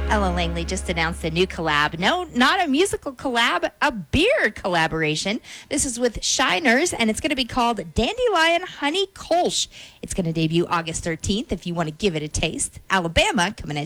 Ella Langley just announced a new collab. No, not a musical collab, a beer collaboration. This is with Shiners, and it's going to be called Dandelion Honey Kolsch. It's going to debut August 13th if you want to give it a taste. Alabama coming in